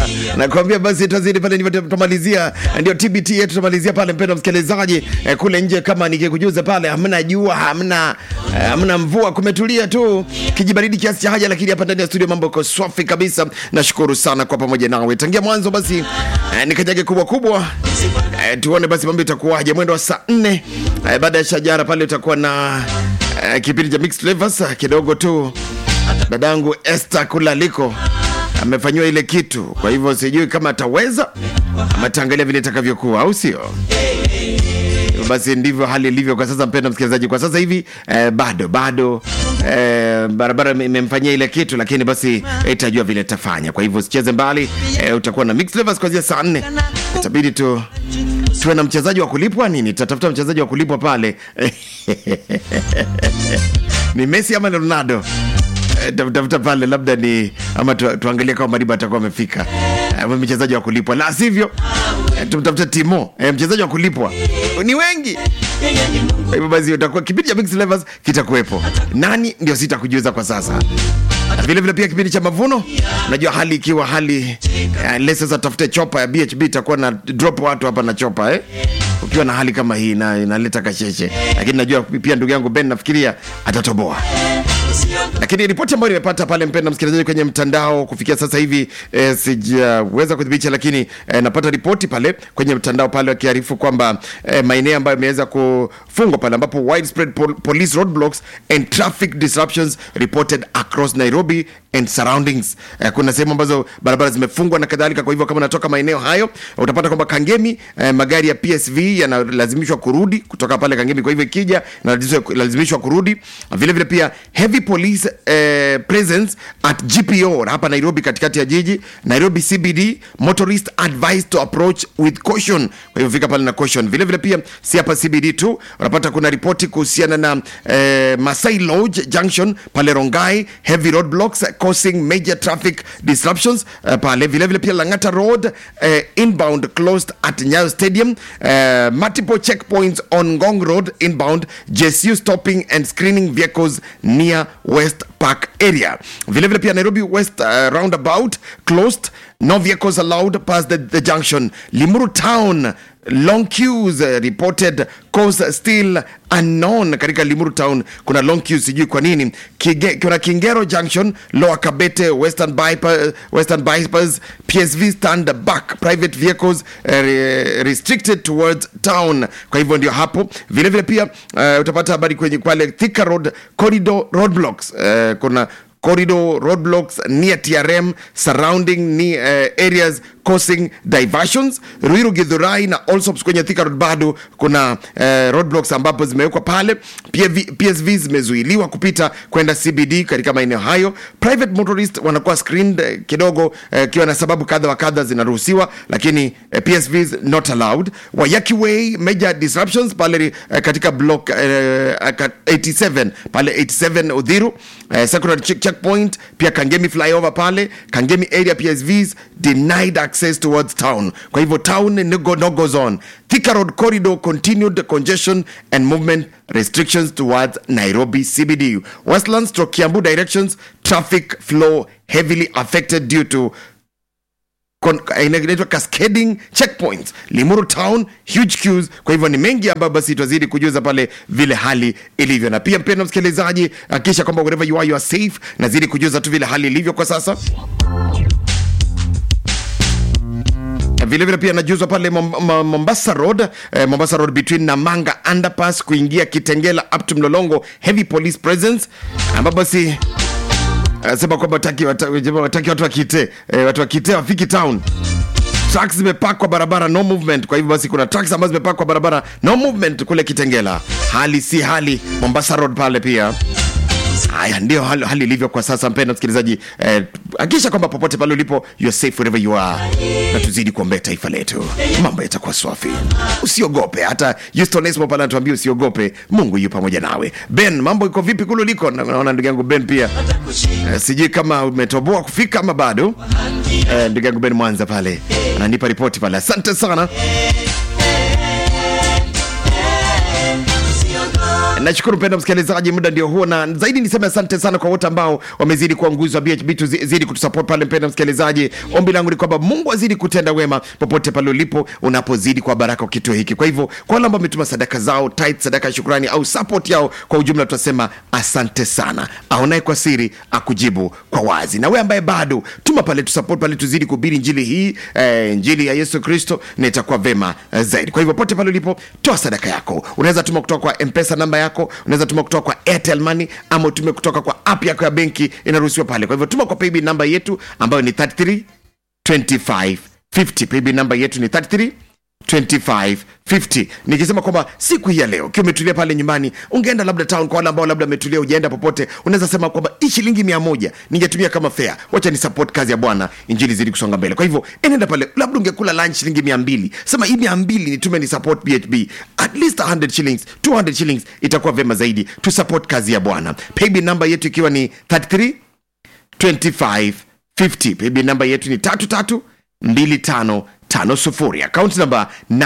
Nakwambia basi tutazidi pale ndivyo tutamalizia, ndio TBT yetu tutamalizia pale mpendwa msikilizaji. Kule nje kama nikikujuza pale hamna jua, hamna mvua, kumetulia tu, kijibaridi kiasi cha haja, lakini hapa ndani ya studio mambo yako safi kabisa. Nashukuru sana kwa pamoja nawe tangia mwanzo. Basi nikajage kubwa tuone basi mambo itakuwaje mwendo wa saa 4 baada ya shajara pale utakuwa na kipindi cha mixed flavors kidogo tu. Dadangu Esther Kulaliko amefanywa ile kitu, kwa hivyo sijui kama ataweza ama taangalia vile itakavyokuwa, au sio? Basi ndivyo hali ilivyo kwa sasa mpendwa msikilizaji. Kwa sasa hivi bado barabara imemfanyia ile kitu, lakini basi itajua vile itafanya. Kwa hivyo usicheze mbali, utakuwa na mixed flavors kuanzia saa 4. Itabidi tuwe na mchezaji wa kulipwa nini? Tutatafuta mchezaji wa kulipwa pale. Ni Messi ama Ronaldo? Tafuta pale labda ni ama tuangalie kama Mariba atakuwa amefika. Mchezaji wa kulipwa, la sivyo tumtafuta Timo, mchezaji wa kulipwa ni wengi. Kwa hivyo basi utakuwa kipindi cha mixed flavors kitakuwepo. Nani ndio sitakujuza kwa sasa. Vile vile pia kipindi cha mavuno, unajua hali ikiwa hali sasa tafute chopa ya BHB, itakuwa na drop watu hapa na chopa ukiwa na hali kama hii na inaleta kasheshe, lakini najua pia ndugu yangu Ben nafikiria atatoboa. Lakini ripoti ambayo nimepata pale mpendwa msikilizaji kwenye mtandao kufikia sasa hivi sijaweza kudhibitisha, lakini napata ripoti pale kwenye mtandao pale wakiarifu kwamba maeneo ambayo yameweza kufungwa pale ambapo widespread police roadblocks and traffic disruptions reported across Nairobi and surroundings. Kuna sehemu ambazo barabara zimefungwa na kadhalika. Kwa hivyo kama unatoka maeneo hayo utapata kwamba Kangemi magari ya PSV yanalazimishwa kurudi kutoka pale Kangemi, kwa hivyo ikija lazimishwa kurudi. Vile vile pia heavy police presence at GPO hapa Nairobi, katikati ya jiji Nairobi CBD, motorist advised to approach with caution. Kwa hivyo fika pale na caution. Vile vile pia si hapa CBD tu, unapata kuna ripoti kuhusiana na Masai Lodge Junction pale Rongai, heavy roadblocks causing major traffic disruptions pale. Vile vile pia Langata Road inbound closed at Nyayo Stadium, multiple checkpoints on Ngong Road inbound, JSU stopping and screening vehicles near West Park area. Vile vile pia Nairobi West roundabout closed, no vehicles allowed past the junction. Limuru Town long queues reported, cause still unknown. Katika Limuru Town kuna long queues, sijui kwa nini. Kuna Kingero Junction, Lower Kabete, Western Bypass, PSV stand back, private vehicles restricted towards town. Kwa hivyo ndio hapo. Vile vile pia utapata habari kwenye Kwale Thika Road corridor roadblocks, kuna corridor roadblocks near TRM surrounding areas causing diversions. Ruiru Githurai na also kwenye Thika Road bado kuna roadblocks ambapo zimewekwa pale. PSV zimezuiliwa kupita kwenda CBD katika maeneo hayo. Private motorists wanakuwa screened kidogo kiwa na sababu kadha wa kadha zinaruhusiwa, lakini PSVs not allowed. Wayaki Way major disruptions pale katika block 87 pale 87 Udhiru, secondary checkpoint pia Kangemi flyover pale Kangemi area, PSVs denied access towards town. Kwa hivyo town no go zone. Thika Road corridor continued congestion and movement restrictions towards Nairobi CBD. Westlands to Kiambu directions traffic flow heavily affected due to cascading checkpoints. Limuru Town huge queues. Kwa hivyo ni mengi ambayo basi tutazidi kujuza pale vile hali ilivyo, na pia mpendwa msikilizaji hakikisha kwamba wherever you are safe. Nazidi kujuza tu vile hali ilivyo kwa sasa. Vile vile pia najuzwa pale Mombasa Road between Namanga underpass kuingia Kitengela up to Mlolongo, heavy police presence, ambapo basi sema kwamba wataki watu wa Kite wafiki town. Trucks zimepakwa barabara, no movement. Kwa hivyo basi kuna trucks ambazo zimepakwa barabara, no movement kule Kitengela. Hali si hali Mombasa Road pale pia. Haya ndio hali ilivyo kwa sasa mpendwa msikilizaji. Hakikisha kwamba popote pale ulipo you're safe wherever you are, na tuzidi kuombea taifa letu, mambo yatakuwa safi. Usiogope, hata Houston Esmo pale anatuambia usiogope, Mungu yupo pamoja nawe. Ben, mambo iko vipi kule uliko? Naona ndugu yangu Ben pia sijui kama umetoboa kufika ama bado. Ndugu yangu Ben Mwanza pale ananipa ripoti pale. Asante sana. Nashukuru mpendwa msikilizaji, muda ndio huo, na zaidi niseme asante sana kwa wote ambao wamezidi kuwa nguzo wa BHB, tuzidi kutusupport pale. Mpendwa msikilizaji, ombi langu ni kwamba Mungu azidi kutenda wema popote pale ulipo, unapozidi kwa baraka kitu hiki. Kwa hivyo kwa wale ambao wametuma sadaka zao, tithe, sadaka ya shukrani au support yao kwa ujumla, tunasema asante sana. Aonaye kwa siri akujibu kwa wazi. Na wewe ambaye bado, tuma pale, tusupport pale, tuzidi kuhubiri injili hii, injili ya Yesu Kristo, na itakuwa vema zaidi. Kwa hivyo popote pale ulipo, toa sadaka yako. Unaweza tuma kutoka kwa M-Pesa namba yako, unaweza tuma kutoka kwa Airtel Money, ama utume kutoka kwa app yako ya benki, inaruhusiwa pale. Kwa hivyo tuma kwa paybill namba yetu ambayo ni 332550. Paybill namba yetu ni 332550. Nikisema kwamba siku hii ya leo ukiwa umetulia pale nyumbani, ungeenda labda town, kwa wale ambao labda umetulia hujaenda popote, unaweza sema kwamba hii shilingi 100 ningetumia kama fare, wacha ni support kazi ya Bwana, injili zidi kusonga mbele. Kwa hivyo enenda pale, labda ungekula lunch shilingi 200, sema hii 200 nitume ni support BHB, at least 100 shillings 200 shillings, itakuwa vema zaidi tu support kazi ya Bwana. Paybill namba yetu ikiwa ni 332550. Paybill namba yetu ni 332550. Account number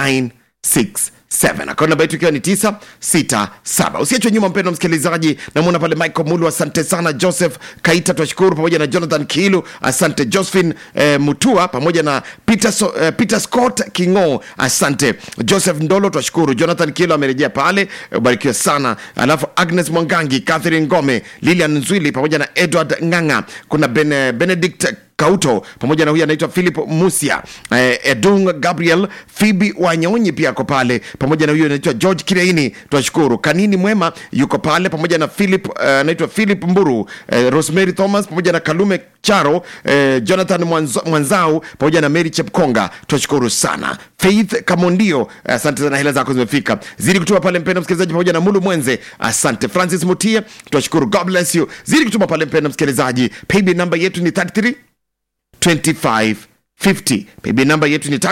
967. Account number yetu ikiwa ni 967. Usiachwe nyuma mpendwa msikilizaji. Namuona pale Michael Mulu, asante sana. Joseph Kaita twashukuru, pamoja na Jonathan Kilu, asante. Josephine Mutua, pamoja na Peter Scott Kingo, asante. Joseph Ndolo twashukuru. Jonathan Kilu amerejea pale, ubarikiwe sana. Alafu Agnes Mwangangi, Catherine Ngome, Lilian Nzwili, pamoja na Edward Nganga. Kuna Benedict Kauto, pamoja na huyu anaitwa Philip Musia, Edung Gabriel, Phoebe Wanyonyi pia ako pale, pamoja na huyu anaitwa George Kireini, twashukuru. Kanini Mwema yuko pale, pamoja na anaitwa Philip Mburu, Rosemary Thomas, pamoja na Kalume Charo, Jonathan Mwanzau, pamoja na Mary Chepkonga, twashukuru sana. Faith Kamondio, asante sana, hela zako zimefika, zidi kutuma pale mpendwa msikilizaji, pamoja na Mulu Mwenze, asante. Francis Mutie, twashukuru, God bless you, zidi kutuma pale mpendwa msikilizaji. Paybill namba yetu ni 332550. Paybill namba yetu ni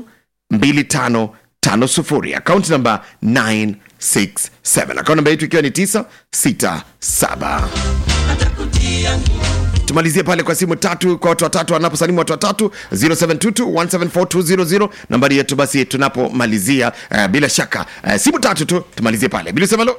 332550. Account number 967. Account namba yetu ikiwa ni 967. Tumalizie pale kwa simu tatu, kwa watu watatu, wanaposalimu watu watatu, 0722174200 nambari yetu. Basi tunapomalizia bila shaka simu tatu tu tumalizie pale. Bila sema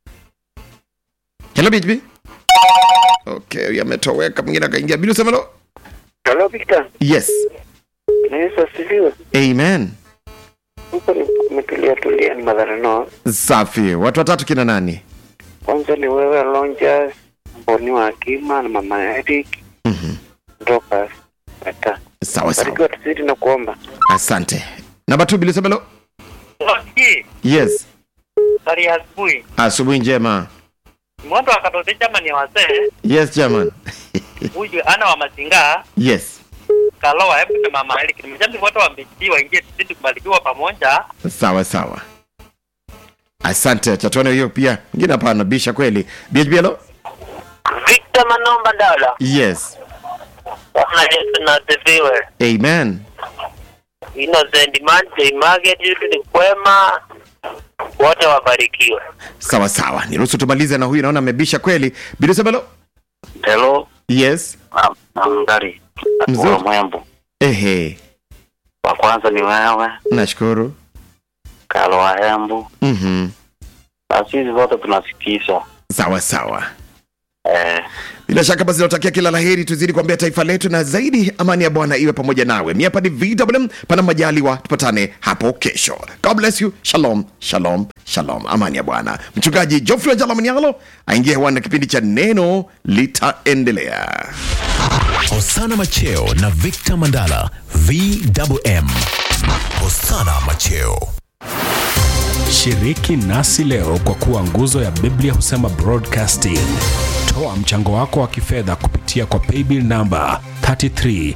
hello BHB. Okay, yametoweka, mwingine akaingia. Bila sema Hello Victor. Yes. Yesu asifiwe. Amen. Huko tulia ni madharano. Safi. Watu watatu kina nani? Kwanza ni wewe Lonjas, Boni wa Kima na Mama Eric. Ndoka. Ata. Sawa sawa. Barikiwa tuzidi na kuomba. Asante. Namba 2 bila sema Yes. Sari asubuhi. Asubuhi njema. Mwanzo akatote chama ni wazee. Yes chairman. Huyu ana wa Mazinga. Yes. Kaloa hebu na Mama Eric. Nimejambi watu wambichi waingie tuzidi kubarikiwa pamoja. Sawa sawa. Asante. Chatuone hiyo pia. Ngine hapa anabisha kweli. BHB hello. Victor Manomba Dala. Yes. Bwana Yesu na asifiwe. Amen. Innocent Mante Market yetu ni kwema. Wote wabarikiwe. Sawa sawa. Niruhusu tumalize na huyu, naona amebisha kweli. Bila sema Hello. Yes. Mangari. Mzuri. Mwembo. Ehe. Wa kwanza ni wewe. Nashukuru. Kalwa Hembu. Basi wote tunasikisha. Sawa sawa. Bila shaka basi natakia kila laheri, tuzidi kuambia taifa letu, na zaidi amani ya Bwana iwe pamoja nawe. Mimi hapa ni VMM, pana majaliwa tupatane hapo kesho. God bless you. Shalom, shalom, shalom. Amani ya Bwana. Mchungaji Geoffrey Jalamanialo aingie hewani na kipindi cha neno litaendelea. Hosana Macheo na Victor Mandala, VMM. Hosana Macheo. Shiriki nasi leo kwa kuwa nguzo ya Biblia Husema Broadcasting. Toa mchango wako wa kifedha kupitia kwa paybill number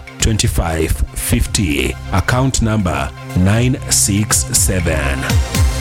332550, account number 967.